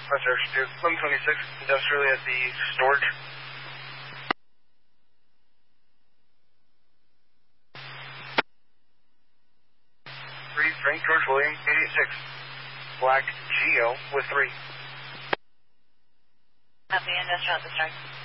Roger, 1126, industrially at the storage. Frank George William, 886. Black Geo with 3. Copy, industrial at the start.